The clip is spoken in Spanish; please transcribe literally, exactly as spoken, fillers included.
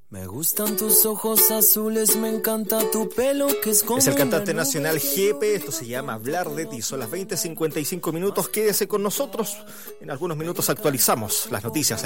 Me gustan tus ojos azules, me encanta tu pelo que es como... Es el cantante nacional Jepe, esto se llama Hablar de ti. Son las veinte cincuenta y cinco minutos, quédese con nosotros. En algunos minutos actualizamos las noticias.